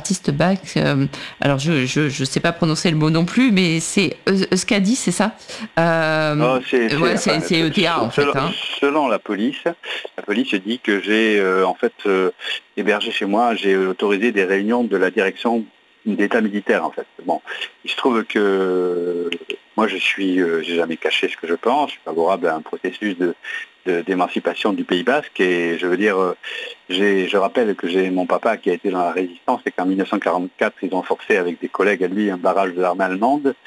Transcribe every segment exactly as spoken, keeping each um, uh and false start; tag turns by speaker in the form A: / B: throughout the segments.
A: artiste basque. Euh, alors, je je je sais pas prononcer le mot non plus, mais c'est Euskadi, c'est ça? Euh,
B: Non, c'est, c'est,
A: ouais,
B: enfin,
A: c'est, c'est E T A en
B: selon,
A: fait. Hein.
B: selon la police, la police dit que j'ai euh, en fait euh, hébergé chez moi, j'ai autorisé des réunions de la direction d'état militaire en fait. Bon, il se trouve que moi je suis, euh, j'ai jamais caché ce que je pense, je suis favorable à un processus de, de d'émancipation du Pays Basque et je veux dire, euh, j'ai, je rappelle que j'ai mon papa qui a été dans la résistance et qu'en dix-neuf cent quarante-quatre ils ont forcé avec des collègues à lui un barrage de l'armée allemande.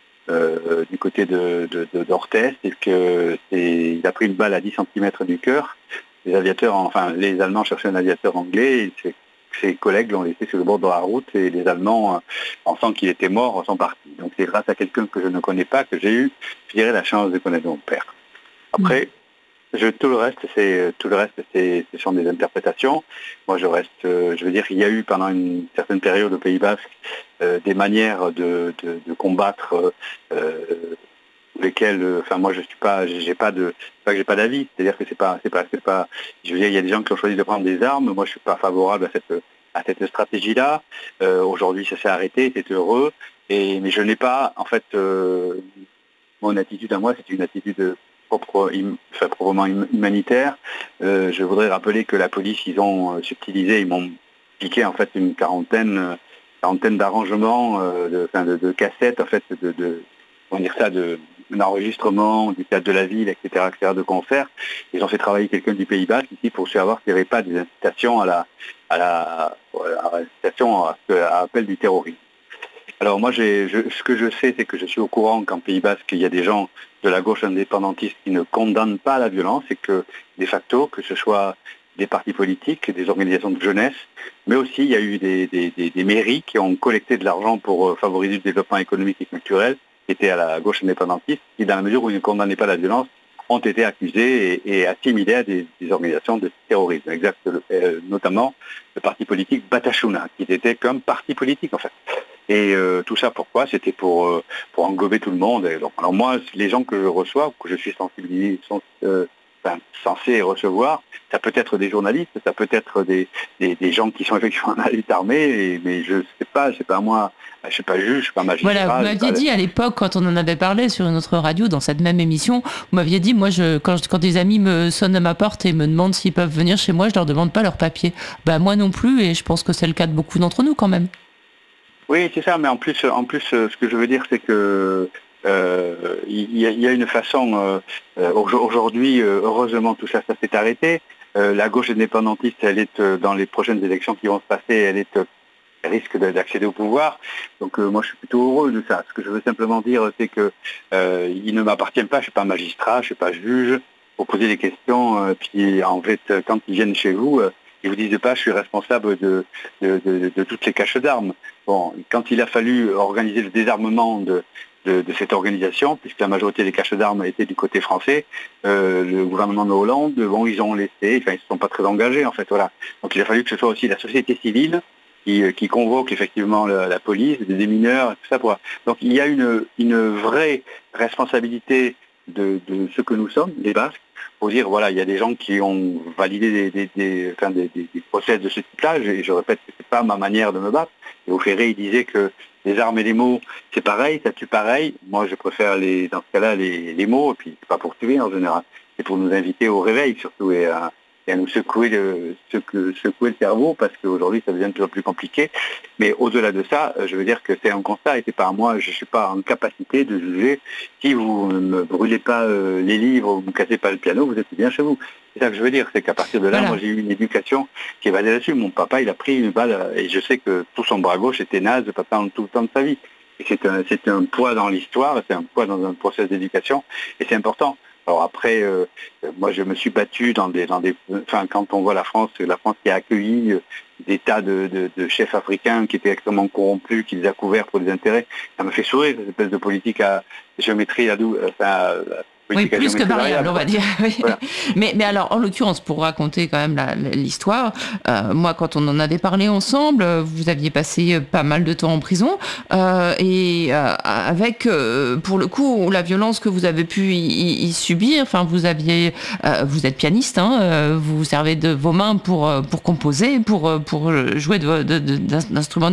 B: Euh, du côté de, de, de d'Orthez, et que c'est, il a pris une balle à dix centimètres du cœur. Les aviateurs, enfin les Allemands cherchaient un aviateur anglais, et ses, ses collègues l'ont laissé sur le bord de la route, et les Allemands, pensant qu'il était mort, sont partis. Donc c'est grâce à quelqu'un que je ne connais pas que j'ai eu, je dirais, la chance de connaître mon père. Après, mmh. Je, tout le reste, c'est tout le reste, c'est, ce sont des interprétations. Moi, je reste, euh, je veux dire, il y a eu pendant une certaine période au Pays Basque euh, des manières de, de, de combattre euh, lesquelles, enfin, moi, je suis pas, j'ai pas de, pas que j'ai pas d'avis. C'est-à-dire que c'est pas, c'est pas, c'est pas. Je veux dire, il y a des gens qui ont choisi de prendre des armes. Moi, je suis pas favorable à cette, à cette stratégie-là. Euh, aujourd'hui, ça s'est arrêté, c'est heureux. Et mais je n'ai pas, en fait, euh, mon attitude à moi, c'est une attitude Propre, enfin, proprement humanitaire. Euh, je voudrais rappeler que la police, ils ont subtilisé, ils m'ont piqué en fait une quarantaine, quarantaine d'arrangements, euh, de, enfin, de, de cassettes, en fait, de, de on va dire ça, de d'enregistrement du théâtre de la ville, et cetera, et cetera, de concerts. Ils ont fait travailler quelqu'un du Pays Basque ici pour savoir qu'il n'y avait pas des incitations à la, à la, à la incitation à, à appel du terrorisme. Alors moi, j'ai, je, ce que je sais, c'est que je suis au courant qu'en Pays Basque, il y a des gens de la gauche indépendantiste qui ne condamnent pas la violence et que, de facto, que ce soit des partis politiques, des organisations de jeunesse, mais aussi il y a eu des, des, des, des mairies qui ont collecté de l'argent pour favoriser le développement économique et culturel, qui étaient à la gauche indépendantiste, qui, dans la mesure où ils ne condamnaient pas la violence, ont été accusés et, et assimilés à des, des organisations de terrorisme, exact, euh, notamment le parti politique Batasuna, qui était comme parti politique en fait. Et euh, tout ça pourquoi? C'était pour euh, pour englober tout le monde. Et donc, alors moi, les gens que je reçois, que je suis sensibilisé, sont, euh, enfin, censé recevoir, ça peut être des journalistes, ça peut être des, des, des gens qui sont effectivement dans la lutte armée, et, mais je sais pas, c'est pas moi, je suis pas juge, je suis pas magistrat.
A: Voilà, vous m'aviez dit à l'époque, quand on en avait parlé sur une autre radio, dans cette même émission, vous m'aviez dit, moi, je, quand, quand des amis me sonnent à ma porte et me demandent s'ils peuvent venir chez moi, je leur demande pas leurs papiers. Bah moi non plus, et je pense que c'est le cas de beaucoup d'entre nous quand même.
B: Oui, c'est ça, mais en plus, en plus, ce que je veux dire, c'est que euh, il y, y a une façon. Euh, aujourd'hui, heureusement, tout ça, ça s'est arrêté. Euh, la gauche indépendantiste, elle est dans les prochaines élections qui vont se passer, elle est elle risque d'accéder au pouvoir. Donc euh, moi, je suis plutôt heureux de ça. Ce que je veux simplement dire, c'est que euh, il ne m'appartient pas. Je suis pas magistrat, je suis pas juge pour poser des questions. Euh, puis en fait, quand ils viennent chez vous. Euh, Ils vous disent pas, je suis responsable de, de, de, de toutes les caches d'armes. Bon, quand il a fallu organiser le désarmement de, de, de cette organisation, puisque la majorité des caches d'armes étaient du côté français, euh, le gouvernement de Hollande, bon, ils ont laissé, enfin, ils ne se sont pas très engagés, en fait, voilà. Donc il a fallu que ce soit aussi la société civile qui, qui convoque effectivement la, la police, des démineurs, tout ça. Pour... Donc il y a une, une vraie responsabilité de, de ce que nous sommes, les Basques, pour dire, voilà, il y a des gens qui ont validé des, des, des, enfin, des, des, des procès de ce type-là, et je répète que c'est pas ma manière de me battre. Et au Ferré, il disait que les armes et les mots, c'est pareil, ça tue pareil. Moi, je préfère, les, dans ce cas-là, les, les mots, et puis c'est pas pour tuer en général, c'est pour nous inviter au réveil, surtout, et à, et à nous secouer le, secouer le cerveau, parce qu'aujourd'hui, ça devient de plus en plus compliqué. Mais au-delà de ça, je veux dire que c'est un constat, et c'est pas moi, je ne suis pas en capacité de juger. Si vous ne brûlez pas euh, les livres, vous ne cassez pas le piano, vous êtes bien chez vous. C'est ça que je veux dire, c'est qu'à partir de là, voilà. Moi j'ai eu une éducation qui est basée là-dessus. Mon papa, il a pris une balle, et je sais que tout son bras gauche était naze pendant tout le temps de sa vie. Et c'est un, c'est un poids dans l'histoire, c'est un poids dans un processus d'éducation, et c'est important. Alors après, euh, moi je me suis battu dans des, dans des, enfin quand on voit la France, la France qui a accueilli des tas de, de, de chefs africains qui étaient extrêmement corrompus, qui les a couverts pour des intérêts, ça me fait sourire cette espèce de politique à géométrie à double, enfin.
A: Oui, plus que variable, on va dire. Voilà. mais, mais alors, en l'occurrence, pour raconter quand même la, l'histoire, euh, moi, quand on en avait parlé ensemble, vous aviez passé pas mal de temps en prison, euh, et euh, avec, euh, pour le coup, la violence que vous avez pu y, y subir. Enfin, vous aviez, euh, vous êtes pianiste, hein, vous vous servez de vos mains pour pour composer, pour pour jouer de, de, de, d'instruments